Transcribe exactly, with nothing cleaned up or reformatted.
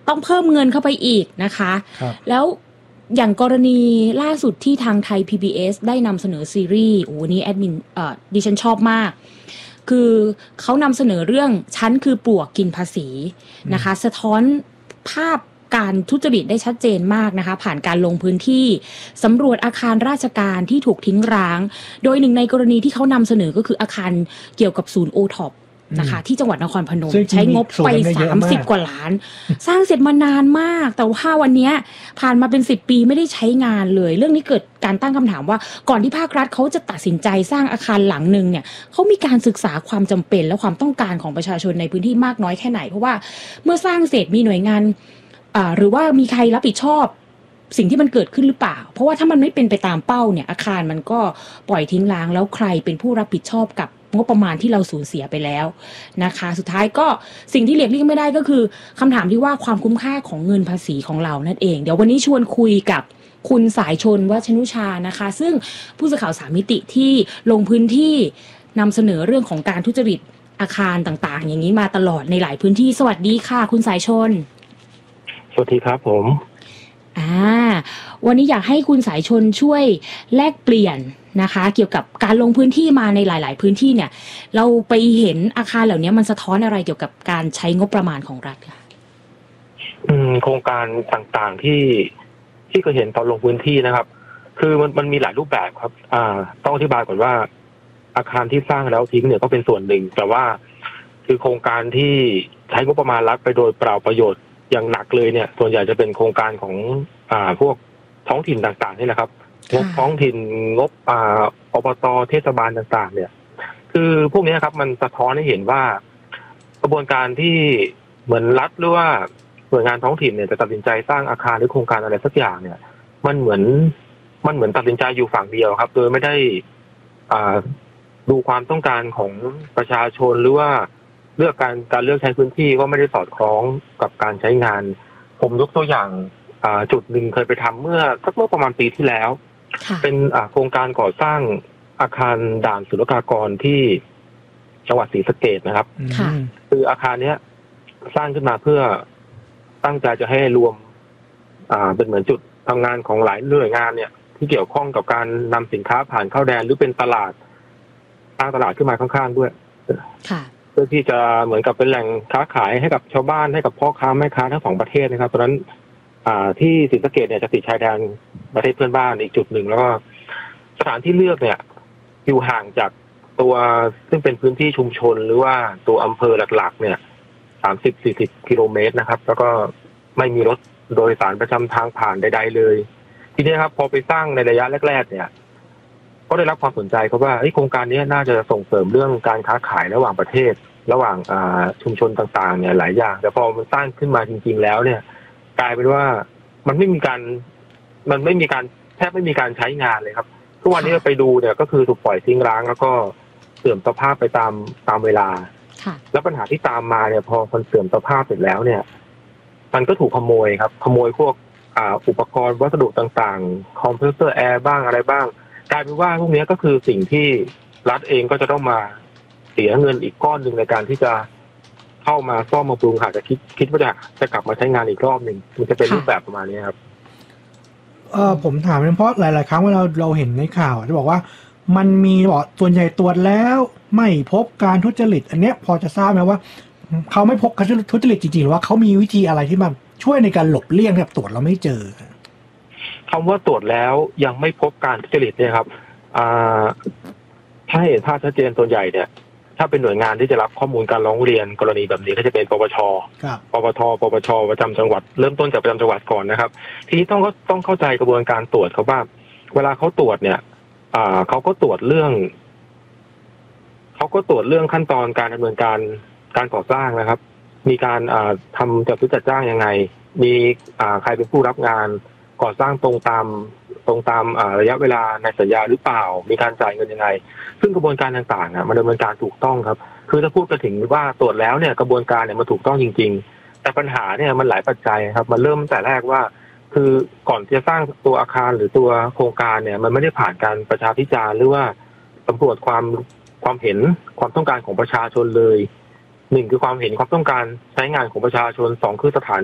ต้องเพิ่มเงินเข้าไปอีกนะคะแล้วอย่างกรณีล่าสุดที่ทางไทย พี บี เอส ได้นำเสนอซีรีส์โอ้นี้แอดมินเอ่อดิฉันชอบมากคือเขานำเสนอเรื่องฉันคือปลวกกินภาษีนะคะสะท้อนภาพการทุจริตได้ชัดเจนมากนะคะผ่านการลงพื้นที่สำรวจอาคารราชการที่ถูกทิ้งร้างโดยหนึ่งในกรณีที่เขานำเสนอก็คืออาคารเกี่ยวกับศูนย์โอท็อปนะคะที่จังหวัดนครพนมใช้งบไปสามสิบกว่าล้านสร้างเสร็จมานานมากแต่ว่าวันนี้ผ่านมาเป็นสิบปีไม่ได้ใช้งานเลยเรื่องนี้เกิดการตั้งคำถามว่าก่อนที่ภาครัฐเขาจะตัดสินใจสร้างอาคารหลังนึงเนี่ยเขามีการศึกษาความจำเป็นและความต้องการของประชาชนในพื้นที่มากน้อยแค่ไหนเพราะว่าเมื่อสร้างเสร็จมีหน่วยงานอ่าหรือว่ามีใครรับผิดชอบสิ่งที่มันเกิดขึ้นหรือเปล่าเพราะว่าถ้ามันไม่เป็นไปตามเป้าเนี่ยอาคารมันก็ปล่อยทิ้งร้างแล้วใครเป็นผู้รับผิดชอบกับงบประมาณที่เราสูญเสียไปแล้วนะคะสุดท้ายก็สิ่งที่เรียกเลี่ยงไม่ได้ก็คือคำถามที่ว่าความคุ้มค่าของเงินภาษีของเรานั่นเองเดี๋ยววันนี้ชวนคุยกับคุณสายชนวัชนุชานะคะซึ่งผู้สื่อข่าวสามมิติที่ลงพื้นที่นำเสนอเรื่องของการทุจริตอาคารต่างๆอย่างนี้มาตลอดในหลายพื้นที่สวัสดีค่ะคุณสายชนสวัสดีครับผมอ่าวันนี้อยากให้คุณสายชนช่วยแลกเปลี่ยนนะคะเกี่ยวกับการลงพื้นที่มาในหลายๆพื้นที่เนี่ยเราไปเห็นอาคารเหล่านี้มันสะท้อนอะไรเกี่ยวกับการใช้งบประมาณของรัฐค่ะอืมโครงการต่างๆที่ที่เคยเห็นตอนลงพื้นที่นะครับคือมันมันมีหลายรูปแบบครับอ่าต้องอธิบายก่อนว่าอาคารที่สร้างแล้วทิ้งเนี่ยก็เป็นส่วนหนึ่งแต่ว่าคือโครงการที่ใช้งบประมาณรัฐไปโดยเปล่าประโยชน์อย่างหนักเลยเนี่ยส่วนใหญ่จะเป็นโครงการของอ่าพวกท้องถิ่นต่างๆนี่แหละครับงบท้องถิ่นงบอ่าอบต.เทศบาลต่างๆเนี่ยคือพวกนี้ครับมันสะท้อนให้เห็นว่ากระบวนการที่เหมือนรัฐหรือว่าหน่วยงานท้องถิ่นเนี่ยจะตัดสินใจสร้างอาคารหรือโครงการอะไรสักอย่างเนี่ยมันเหมือนมันเหมือนตัดสินใจอยู่ฝั่งเดียวครับโดยไม่ได้อ่าดูความต้องการของประชาชนหรือว่าเลือกการการเลือกใช้พื้นที่ก็ไม่ได้สอดคล้องกับการใช้งานผมยกตัวอย่างจุดหนึ่งเคยไปทำเมื่อสักเมื่อประมาณปีที่แล้วเป็นโครงการก่อสร้างอาคารด่านศุลกากรที่จังหวัดศรีสะเกษนะครับคืออาคารเนี้ยสร้างขึ้นมาเพื่อตั้งใจจะให้รวมอ่าเป็นเหมือนจุดทำงานของหลายหน่วยงานเนี่ยที่เกี่ยวข้องกับการนำสินค้าผ่านเข้าแดนหรือเป็นตลาดตั้งตลาดขึ้นมาข้างๆด้วยเพื่อที่จะเหมือนกับเป็นแหล่งค้าขายให้กับชาวบ้านให้กับพ่อค้าแม่ค้าทั้งสองประเทศนะครับตอนนั้นอ่าที่ศรีสะเกษเนี่ยจะติดชายแดนประเทศเพื่อนบ้านอีกจุดหนึ่งแล้วก็สถานที่เลือกเนี่ยอยู่ห่างจากตัวซึ่งเป็นพื้นที่ชุมชนหรือว่าตัวอำเภอหลักๆเนี่ยสามสิบสี่สิบกิโลเมตรนะครับแล้วก็ไม่มีรถโดยสารประจำทางผ่านใดๆเลยทีนี้ครับพอไปสร้างในระยะแรกๆเนี่ยก็ได้รับความสนใจเพราะว่าโครงการนี้น่าจะส่งเสริมเรื่องการค้าขายระหว่างประเทศระหว่างชุมชนต่างๆเนี่ยหลายอย่างแต่พอมันสร้างขึ้นมาจริงๆแล้วเนี่ยกลายเป็นว่ามันไม่มีการมันไม่มีการแทบไม่มีการใช้งานเลยครับทุกวันนี้ไปดูเนี่ยก็คือถูกปล่อยทิ้งร้างแล้วก็เสื่อมสภาพไปตามตามเวลาแล้วปัญหาที่ตามมาเนี่ยพอมันเสื่อมสภาพเสร็จแล้วเนี่ยมันก็ถูกขโมยครับขโมยพวกอ่าอุปกรณ์วัสดุต่างๆคอมเพรสเซอร์แอร์บ้างอะไรบ้างกลายเป็นว่าพวกนี้ก็คือสิ่งที่รัฐเองก็จะต้องมาเสียเงินอีกก้อนหนึ่งในการที่จะเข้ามาซ่อมมาปรุงหาจะคิดคิดว่าจะจะกลับมาใช้งานอีกรอบหนึ่งมันจะเป็นรูปแบบประมาณนี้ครับเออผมถามเพราะหลายๆครั้งเวลาเราเห็นในข่าวจะบอกว่ามันมีบอกส่วนใหญ่ตรวจแล้วไม่พบการทุจริตอันเนี้ยพอจะทราบไหมว่าเขาไม่พบการทุจริตจริงๆหรือว่าเขามีวิธีอะไรที่มันช่วยในการหลบเลี่ยงแบบตรวจเราไม่เจอคำว่าตรวจแล้วยังไม่พบการทุจริตเนี่ยครับถ้าเห็นภาพชัดเจนส่วนใหญ่เนี่ยถ้าเป็นหน่วยงานที่จะรับข้อมูลการร้องเรียนกรณีแบบนี้ก็จะเป็นปปชปปทปปชประจำจังหวัดเริ่มต้นจากประจำจังหวัดก่อนนะครับทีนี้ต้องก็ต้องเข้าใจกระบวนการตรวจเขาบ้างเวลาเขาตรวจเนี่ยเขาก็ตรวจเรื่องเขาก็ตรวจเรื่องขั้นตอนการดำเนินการการก่อสร้างนะครับมีการทำจัดซื้อจัดจ้างยังไงมีใครเป็นผู้รับงานก่อสร้างตรงตามตรงตามระยะเวลาในสัญญาหรือเปล่ามีการจ่ายเงินยังไงซึ่งกระบวนการต่างๆนะมันดำเนินการถูกต้องครับคือถ้าพูดไปถึงว่าตรวจแล้วเนี่ยกระบวนการเนี่ยมันถูกต้องจริงๆแต่ปัญหาเนี่ยมันหลายปัจจัยครับมันเริ่มแต่แรกว่าคือก่อนจะสร้างตัวอาคารหรือตัวโครงการเนี่ยมันไม่ได้ผ่านการประชาพิจารณ์หรือว่าสำรวจความความเห็นความต้องการของประชาชนเลยหนึ่งคือความเห็นความต้องการใช้งานของประชาชนสองคือสถาน